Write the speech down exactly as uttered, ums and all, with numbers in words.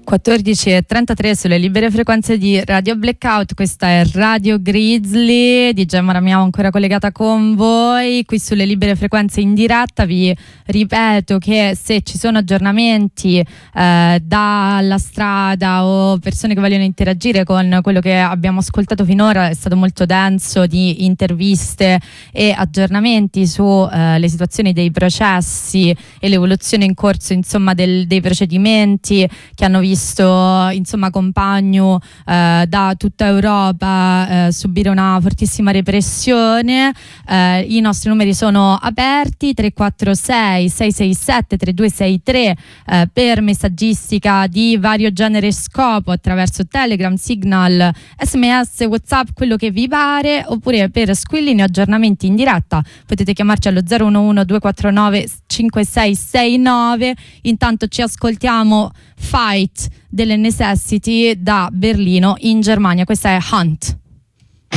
quattordici e trentatré sulle libere frequenze di Radio Blackout. Questa è Radio Grizzly di Gemma Ramiamo, ancora collegata con voi qui sulle libere frequenze in diretta. Vi ripeto che se ci sono aggiornamenti eh, dalla strada o persone che vogliono interagire con quello che abbiamo ascoltato finora, è stato molto denso di interviste e aggiornamenti sulle eh, situazioni dei processi e l'evoluzione in corso, insomma, del, dei procedimenti che hanno visto insomma compagno eh, da tutta Europa eh, subire una fortissima repressione. Eh, i nostri numeri sono aperti: tre quattro sei sei sei sette tre due sei tre eh, per messaggistica di vario genere e scopo attraverso Telegram, Signal, S M S, WhatsApp, quello che vi pare, oppure per squillini e aggiornamenti in diretta potete chiamarci allo zero uno uno due quattro nove cinque sei sei nove. Intanto ci ascoltiamo Fight delle Necessity da Berlino in Germania. Questa è Hunt.